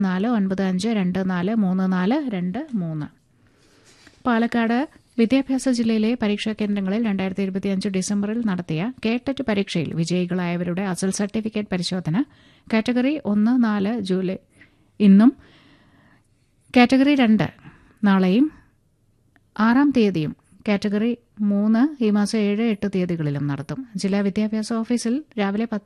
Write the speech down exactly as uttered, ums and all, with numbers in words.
നാല് ഒൻപത് അഞ്ച് രണ്ട് നാല് മൂന്ന് നാല് രണ്ട് മൂന്ന്. പാലക്കാട് വിദ്യാഭ്യാസ ജില്ലയിലെ പരീക്ഷാ കേന്ദ്രങ്ങളിൽ രണ്ടായിരത്തി ഇരുപത്തിയഞ്ച് ഡിസംബറിൽ നടത്തിയ കേട്ടറ്റ് പരീക്ഷയിൽ വിജയികളായവരുടെ അസൽ സർട്ടിഫിക്കറ്റ് പരിശോധന കാറ്റഗറി ഒന്ന് നാല് ജൂലൈ ഇന്നും കാറ്റഗറി രണ്ട് നാളെയും ആറാം തീയതിയും കാറ്റഗറി മൂന്ന് ഈ മാസം ഏഴ് എട്ട് തീയതികളിലും നടത്തും. ജില്ലാ വിദ്യാഭ്യാസ ഓഫീസിൽ രാവിലെ പത്ത്